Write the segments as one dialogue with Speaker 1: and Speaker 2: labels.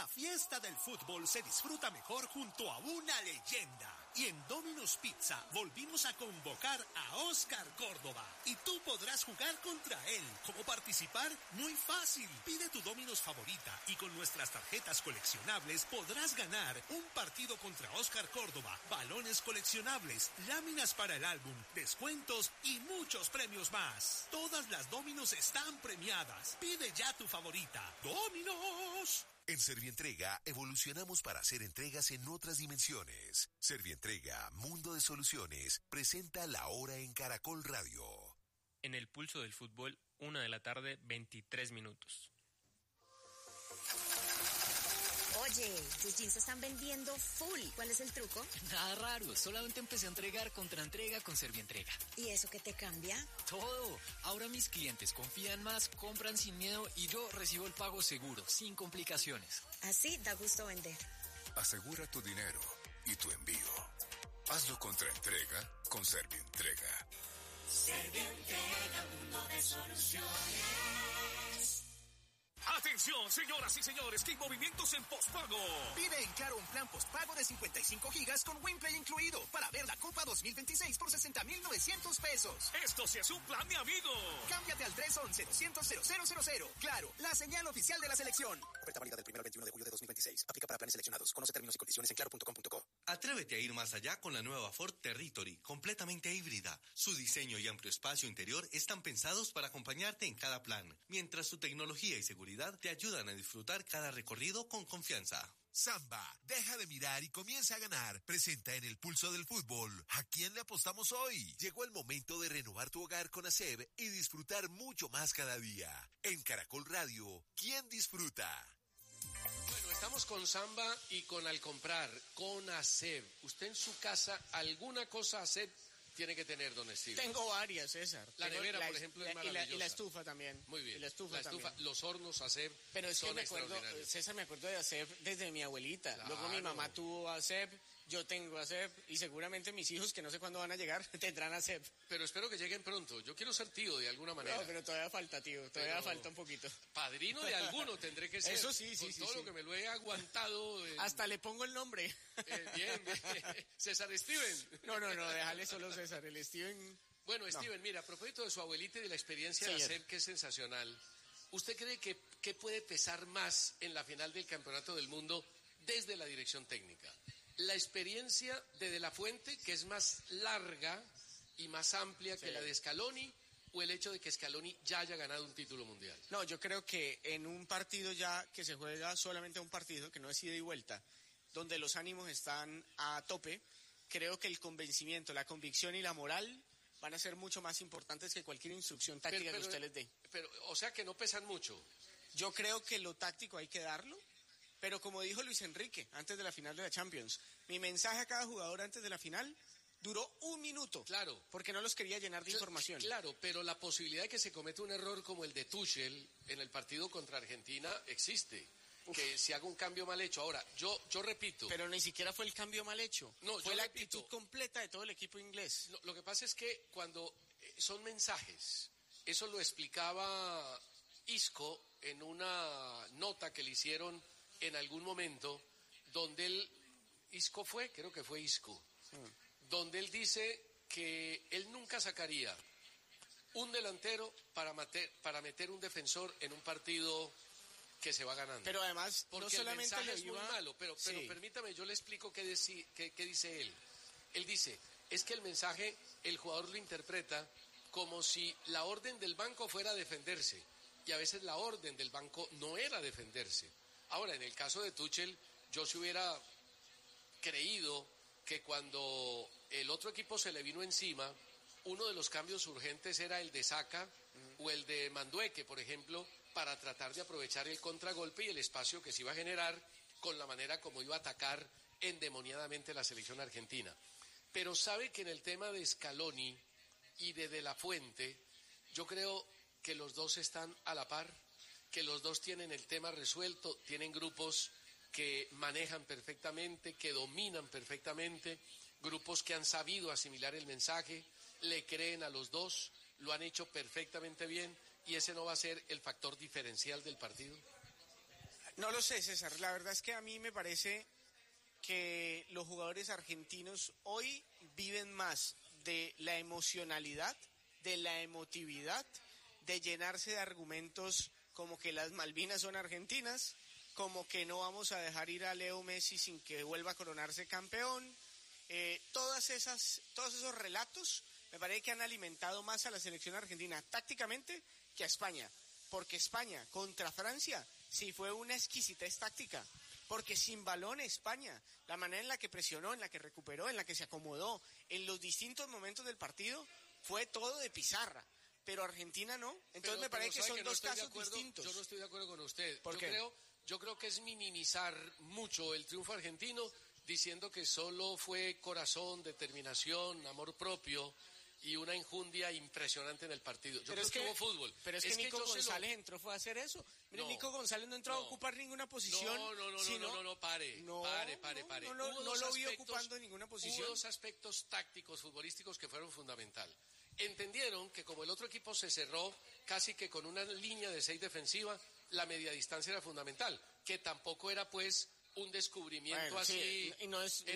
Speaker 1: La fiesta del fútbol se disfruta mejor junto a una leyenda. Y en Domino's Pizza volvimos a convocar a Oscar Córdoba. Y tú podrás jugar contra él. ¿Cómo participar? Muy fácil. Pide tu Domino's favorita y con nuestras tarjetas coleccionables podrás ganar un partido contra Oscar Córdoba, balones coleccionables, láminas para el álbum, descuentos y muchos premios más. Todas las Domino's están premiadas. Pide ya tu favorita. ¡Domino's!
Speaker 2: En Servientrega evolucionamos para hacer entregas en otras dimensiones. Servientrega, Mundo de Soluciones, presenta La Hora en Caracol Radio.
Speaker 3: En el pulso del fútbol, 1:00 p.m, 23 minutos.
Speaker 4: Oye, tus jeans se están vendiendo full. ¿Cuál es el truco?
Speaker 5: Nada raro, solamente empecé a entregar contra entrega con Servientrega.
Speaker 4: ¿Y eso qué te cambia?
Speaker 5: Todo. Ahora mis clientes confían más, compran sin miedo y yo recibo el pago seguro, sin complicaciones.
Speaker 4: Así da gusto vender.
Speaker 6: Asegura tu dinero y tu envío. Hazlo contra entrega con Servientrega.
Speaker 7: Servientrega, mundo de soluciones.
Speaker 1: ¡Atención, señoras y señores! ¡Que hay movimientos en postpago! Pide en Claro un plan postpago de 55 gigas con WinPlay incluido para ver la Copa 2026 por 60,900 pesos. ¡Esto sí es un plan, mi amigo! Cámbiate al 311-200-0000. Claro, la señal oficial de la selección. Oferta válida del 1 al 21 de julio de 2026. Aplica para planes seleccionados. Conoce términos y condiciones en claro.com.co.
Speaker 8: Atrévete a ir más allá con la nueva Ford Territory, completamente híbrida. Su diseño y amplio espacio interior están pensados para acompañarte en cada plan, mientras su tecnología y seguridad te ayudan a disfrutar cada recorrido con confianza.
Speaker 2: Samba, deja de mirar y comienza a ganar. Presenta en el pulso del fútbol. ¿A quién le apostamos hoy? Llegó el momento de renovar tu hogar con ASEB y disfrutar mucho más cada día. En Caracol Radio, ¿quién disfruta?
Speaker 9: Bueno, estamos con Samba y con Al Comprar, con ASEB. ¿Usted en su casa alguna cosa ASEB tiene que tener, don Steven?
Speaker 10: Tengo varias, César.
Speaker 9: La nevera, por ejemplo, es maravillosa.
Speaker 10: Y la estufa también.
Speaker 9: Muy bien.
Speaker 10: Y la estufa también.
Speaker 9: Los hornos ASEB.
Speaker 10: Pero es
Speaker 9: son
Speaker 10: que me acuerdo, César, me acuerdo de ASEB desde mi abuelita. Claro. Luego mi mamá tuvo ASEB, yo tengo ASEB y seguramente mis hijos, que no sé cuándo van a llegar, tendrán ASEB.
Speaker 9: Pero espero que lleguen pronto. Yo quiero ser tío de alguna manera.
Speaker 10: No, pero todavía falta, tío. Todavía falta un poquito.
Speaker 9: Padrino de alguno tendré que ser.
Speaker 10: Eso sí, sí,
Speaker 9: con
Speaker 10: sí.
Speaker 9: todo lo que me lo he aguantado.
Speaker 10: Hasta le pongo el nombre.
Speaker 9: Bien. César Steven.
Speaker 10: No, déjale solo César. El Steven.
Speaker 9: Bueno, Steven, mira, a propósito de su abuelita y de la experiencia de ASEB, que es sensacional, ¿usted cree que puede pesar más en la final del Campeonato del Mundo desde la dirección técnica? ¿La experiencia de De La Fuente, que es más larga y más amplia que la de Scaloni, o el hecho de que Scaloni ya haya ganado un título mundial?
Speaker 10: No, yo creo que en un partido ya que se juega solamente un partido, que no es ida y vuelta, donde los ánimos están a tope, creo que el convencimiento, la convicción y la moral van a ser mucho más importantes que cualquier instrucción táctica que usted les dé.
Speaker 9: Pero, o sea que no pesan mucho.
Speaker 10: Yo creo que lo táctico hay que darlo, pero como dijo Luis Enrique antes de la final de la Champions, mi mensaje a cada jugador antes de la final duró 1 minuto.
Speaker 9: Claro.
Speaker 10: Porque no los quería llenar de información.
Speaker 9: Claro, pero la posibilidad de que se cometa un error como el de Tuchel en el partido contra Argentina existe. Que se haga un cambio mal hecho. Ahora, yo repito.
Speaker 10: Pero ni siquiera fue el cambio mal hecho.
Speaker 9: No,
Speaker 10: fue la actitud completa de todo el equipo inglés.
Speaker 9: No, lo que pasa es que cuando son mensajes, eso lo explicaba Isco en una nota que le hicieron en algún momento, donde creo que fue Isco, donde él dice que él nunca sacaría un delantero para meter un defensor en un partido que se va ganando.
Speaker 10: Pero además,
Speaker 9: porque
Speaker 10: no solamente
Speaker 9: el mensaje es muy malo, pero permítame, yo le explico qué dice él. Él dice, es que el mensaje, el jugador lo interpreta como si la orden del banco fuera defenderse, y a veces la orden del banco no era defenderse. Ahora, en el caso de Tuchel, yo se hubiera creído que cuando el otro equipo se le vino encima, uno de los cambios urgentes era el de Saka o el de Mandueque, por ejemplo, para tratar de aprovechar el contragolpe y el espacio que se iba a generar con la manera como iba a atacar endemoniadamente la selección argentina. Pero sabe que en el tema de Scaloni y de La Fuente, yo creo que los dos están a la par, que los dos tienen el tema resuelto, tienen grupos que manejan perfectamente, que dominan perfectamente, grupos que han sabido asimilar el mensaje, le creen a los dos, lo han hecho perfectamente bien, y ese no va a ser el factor diferencial del partido.
Speaker 10: No lo sé, César. La verdad es que a mí me parece que los jugadores argentinos hoy viven más de la emocionalidad, de la emotividad, de llenarse de argumentos como que las Malvinas son argentinas, como que no vamos a dejar ir a Leo Messi sin que vuelva a coronarse campeón. Todos esos relatos me parece que han alimentado más a la selección argentina tácticamente que a España, porque España contra Francia sí fue una exquisitez táctica, porque sin balón España, la manera en la que presionó, en la que recuperó, en la que se acomodó, en los distintos momentos del partido, fue todo de pizarra. Pero Argentina no. Entonces me parece que son dos casos distintos.
Speaker 9: Yo no estoy de acuerdo con usted.
Speaker 10: ¿Por qué?
Speaker 9: Yo creo que es minimizar mucho el triunfo argentino diciendo que solo fue corazón, determinación, amor propio y una enjundia impresionante en el partido. Yo creo que hubo fútbol.
Speaker 10: Pero es que Nico González entró fue a hacer eso. Mire, Nico González no entró a ocupar ninguna posición.
Speaker 9: Pare.
Speaker 10: No lo vi ocupando ninguna posición.
Speaker 9: Hubo dos aspectos tácticos, futbolísticos que fueron fundamental. Entendieron que como el otro equipo se cerró casi que con una línea de 6 defensiva, la media distancia era fundamental, que tampoco era pues un descubrimiento así
Speaker 10: sí, y no es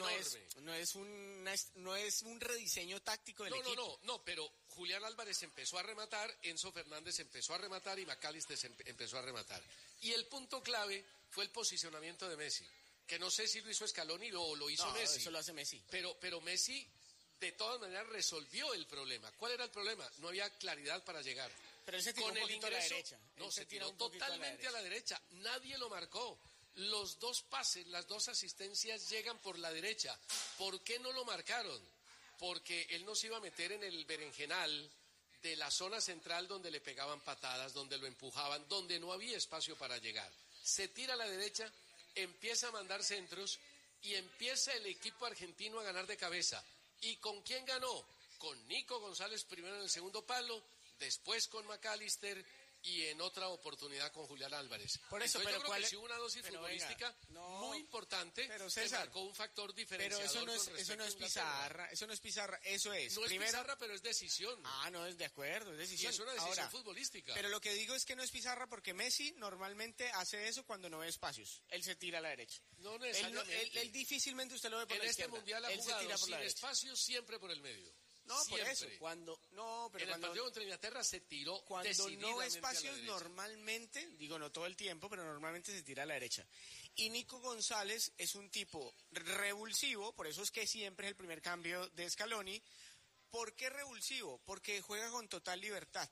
Speaker 10: un rediseño táctico del equipo.
Speaker 9: No, pero Julián Álvarez empezó a rematar, Enzo Fernández empezó a rematar y McAllister empezó a rematar. Y el punto clave fue el posicionamiento de Messi, que no sé si lo hizo Scaloni o lo hizo Messi.
Speaker 10: Eso lo hace Messi.
Speaker 9: Pero Messi de todas maneras resolvió el problema. ¿Cuál era el problema? No había claridad para llegar.
Speaker 10: Pero él se tiró un poquito a la derecha.
Speaker 9: No, se tiró totalmente a la derecha. Nadie lo marcó. Los dos pases, las dos asistencias llegan por la derecha. ¿Por qué no lo marcaron? Porque él no se iba a meter en el berenjenal de la zona central donde le pegaban patadas, donde lo empujaban, donde no había espacio para llegar. Se tira a la derecha, empieza a mandar centros y empieza el equipo argentino a ganar de cabeza. ¿Y con quién ganó? Con Nico González primero en el segundo palo, después con McAllister y en otra oportunidad con Julián Álvarez.
Speaker 10: Por eso,
Speaker 9: entonces, yo creo que sí hubo una dosis futbolística muy importante,
Speaker 10: pero César,
Speaker 9: que marcó un factor diferenciador.
Speaker 10: Pero eso no es pizarra, eso es.
Speaker 9: No es pizarra, pero es decisión.
Speaker 10: No, es de acuerdo, es decisión.
Speaker 9: Y es una decisión futbolística.
Speaker 10: Pero lo que digo es que no es pizarra porque Messi normalmente hace eso cuando no ve espacios. Él se tira a la derecha.
Speaker 9: No necesariamente.
Speaker 10: Él difícilmente usted lo ve por la izquierda.
Speaker 9: En este mundial ha jugado sin espacios siempre por el medio.
Speaker 10: No,
Speaker 9: siempre.
Speaker 10: Por eso, en
Speaker 9: el partido contra Inglaterra se tiró
Speaker 10: cuando no espacios normalmente, digo no todo el tiempo, pero normalmente se tira a la derecha. Y Nico González es un tipo revulsivo, por eso es que siempre es el primer cambio de Scaloni. ¿Por qué revulsivo? Porque juega con total libertad.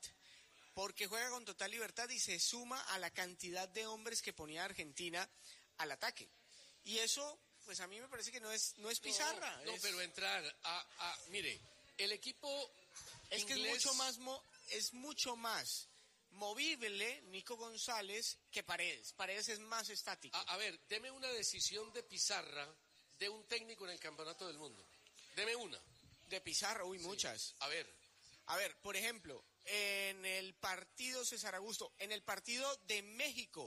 Speaker 10: Y se suma a la cantidad de hombres que ponía Argentina al ataque. Y eso, pues a mí me parece que no es pizarra.
Speaker 9: Pero entrar mire, el equipo
Speaker 10: es
Speaker 9: inglés...
Speaker 10: que es mucho más movible Nico González que Paredes. Paredes es más estático.
Speaker 9: A ver, deme una decisión de pizarra de un técnico en el Campeonato del Mundo. Deme una.
Speaker 10: De pizarra, muchas.
Speaker 9: A ver,
Speaker 10: por ejemplo, en el partido César Augusto, en el partido de México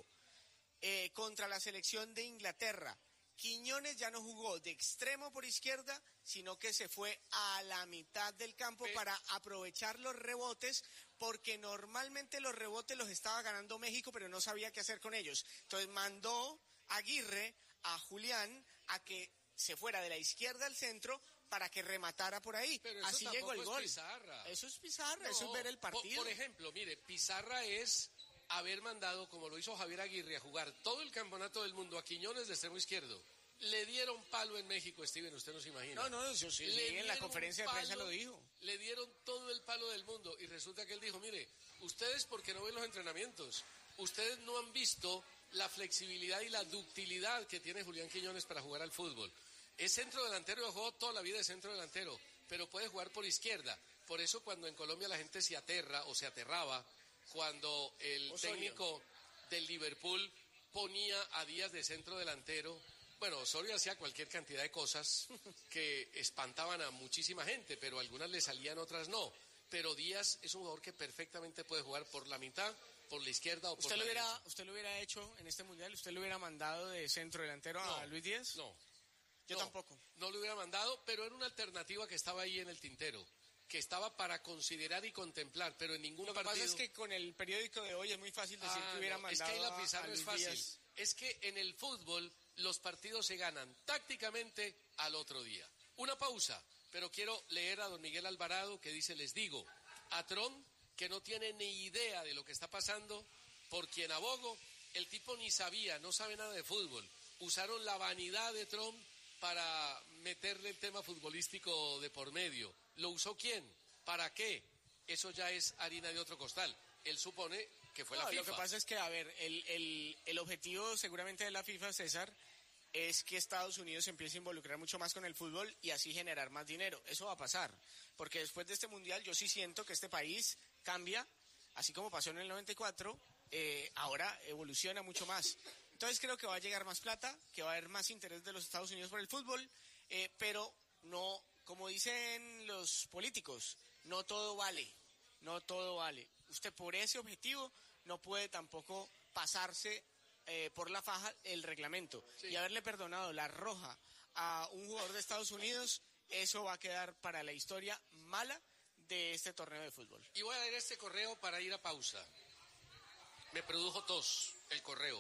Speaker 10: contra la selección de Inglaterra, Quiñones ya no jugó de extremo por izquierda, sino que se fue a la mitad del campo para aprovechar los rebotes, porque normalmente los rebotes los estaba ganando México, pero no sabía qué hacer con ellos. Entonces mandó a Aguirre, a Julián, a que se fuera de la izquierda al centro para que rematara por ahí. Así llegó el gol. Eso es pizarra, eso es ver el partido.
Speaker 9: Por ejemplo, mire, pizarra es haber mandado, como lo hizo Javier Aguirre, a jugar todo el Campeonato del Mundo a Quiñones de extremo izquierdo. Le dieron palo en México, Steven, usted no se imagina.
Speaker 10: No, eso sí, en la conferencia de prensa lo dijo.
Speaker 9: Le dieron todo el palo del mundo y resulta que él dijo, mire, ustedes porque no ven los entrenamientos, ustedes no han visto la flexibilidad y la ductilidad que tiene Julián Quiñones para jugar al fútbol. Es centro delantero, jugó toda la vida de centro delantero, pero puede jugar por izquierda. Por eso cuando en Colombia la gente se aterra o se aterraba, cuando el técnico del Liverpool ponía a Díaz de centro delantero, bueno, Osorio hacía cualquier cantidad de cosas que espantaban a muchísima gente, pero algunas le salían, otras no. Pero Díaz es un jugador que perfectamente puede jugar por la mitad, por la izquierda o por la derecha.
Speaker 10: ¿Usted lo hubiera hecho en este mundial? ¿Usted lo hubiera mandado de centro delantero a Luis Díaz?
Speaker 9: No.
Speaker 10: Yo tampoco.
Speaker 9: No lo hubiera mandado, pero era una alternativa que estaba ahí en el tintero, que estaba para considerar y contemplar, pero en ningún partido...
Speaker 10: Lo que pasa es que con el periódico de hoy es muy fácil decir que hubiera mandado
Speaker 9: es que ahí la pizarra es fácil.
Speaker 10: Díaz.
Speaker 9: es que en el fútbol los partidos se ganan tácticamente al otro día. Una pausa, pero quiero leer a don Miguel Alvarado que dice, les digo, a Trump, que no tiene ni idea de lo que está pasando, por quien abogo, el tipo ni sabía, no sabe nada de fútbol. Usaron la vanidad de Trump para meterle el tema futbolístico de por medio. ¿Lo usó quién? ¿Para qué? Eso ya es harina de otro costal. Él supone que fue la FIFA.
Speaker 10: Lo que pasa es que, a ver, el objetivo seguramente de la FIFA, César, es que Estados Unidos se empiece a involucrar mucho más con el fútbol y así generar más dinero. Eso va a pasar, porque después de este Mundial yo sí siento que este país cambia, así como pasó en el 94, ahora evoluciona mucho más. Entonces creo que va a llegar más plata, que va a haber más interés de los Estados Unidos por el fútbol, pero no, como dicen los políticos, no todo vale, no todo vale. Usted por ese objetivo no puede tampoco pasarse por la faja el reglamento. Sí. Y haberle perdonado la roja a un jugador de Estados Unidos, eso va a quedar para la historia mala de este torneo de fútbol.
Speaker 9: Y voy a leer este correo para ir a pausa. Me produjo tos el correo.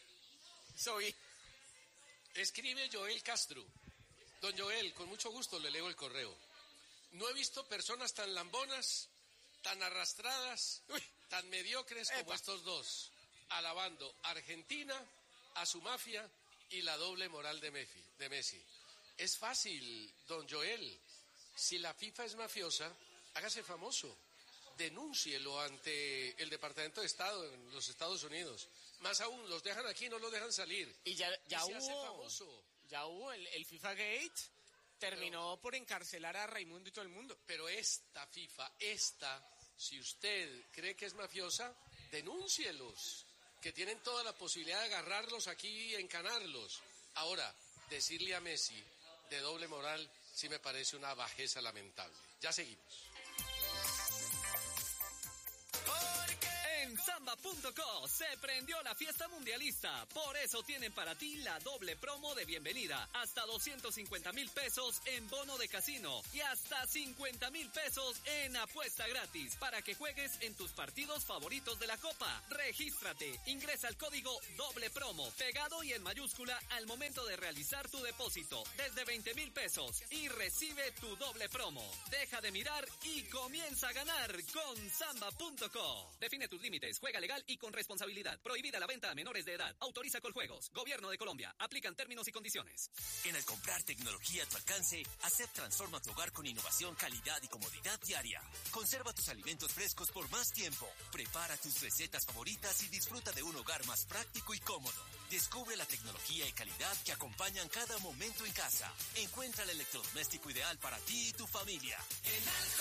Speaker 9: Escribe Joel Castro. Don Joel, con mucho gusto le leo el correo. No he visto personas tan lambonas, tan arrastradas, tan mediocres como estos dos, alabando a Argentina, a su mafia y la doble moral de Messi. Es fácil, don Joel. Si la FIFA es mafiosa, hágase famoso. Denúncielo ante el Departamento de Estado en los Estados Unidos. Más aún, los dejan aquí, no los dejan salir.
Speaker 10: Y ya hubo el FIFA Gate, terminó por encarcelar a Raimundo y todo el mundo.
Speaker 9: Pero esta FIFA, si usted cree que es mafiosa, denúncielos, que tienen toda la posibilidad de agarrarlos aquí y encanarlos. Ahora, decirle a Messi de doble moral sí me parece una bajeza lamentable. Ya seguimos.
Speaker 11: En Samba.co se prendió la fiesta mundialista. Por eso tienen para ti la doble promo de bienvenida. Hasta 250,000 pesos en bono de casino y hasta 50,000 pesos en apuesta gratis para que juegues en tus partidos favoritos de la Copa. Regístrate, ingresa el código doble promo pegado y en mayúscula al momento de realizar tu depósito desde 20,000 pesos y recibe tu doble promo. Deja de mirar y comienza a ganar con Samba.co. Define tus límites. Juega legal y con responsabilidad. Prohibida la venta a menores de edad. Autoriza Coljuegos. Gobierno de Colombia. Aplican términos y condiciones.
Speaker 12: En el comprar tecnología a tu alcance, ACEP transforma tu hogar con innovación, calidad y comodidad diaria. Conserva tus alimentos frescos por más tiempo. Prepara tus recetas favoritas y disfruta de un hogar más práctico y cómodo. Descubre la tecnología y calidad que acompañan cada momento en casa. Encuentra el electrodoméstico ideal para ti y tu familia.
Speaker 7: En